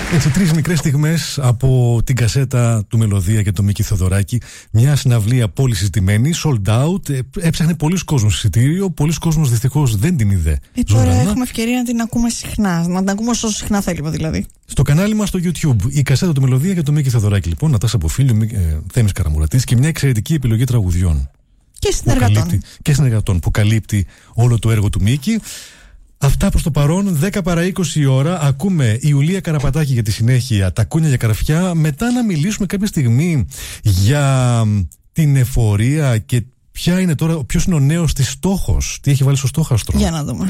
Έτσι, 3 μικρές στιγμές από την κασέτα του Μελωδία και το Μίκη Θοδωράκη. Μια συναυλία πολύ συζητημένη, sold out. Έψαχνε πολλοί κόσμος εισιτήριο. Πολλοί κόσμος δυστυχώς δεν την είδε. Τώρα έχουμε ευκαιρία να την ακούμε συχνά. Να την ακούμε όσο συχνά θέλουμε δηλαδή. Στο κανάλι μας στο YouTube, η κασέτα του Μελωδία και το Μίκη Θοδωράκη. Λοιπόν, Νατάσα Αποφίλιο, Θέμης Καραμουρατής και μια εξαιρετική επιλογή τραγουδιών. Και συνεργατών που καλύπτει όλο το έργο του Μίκη. Αυτά προς το παρόν, 10 παρά 20 η ώρα. Ακούμε Ιουλία Καραπατάκη για τη συνέχεια, τα κούνια για καραφιά. Μετά να μιλήσουμε κάποια στιγμή για την εφορία και ποιος είναι ο νέος της στόχος. Τι έχει βάλει στο στόχαστρο. Για να δούμε.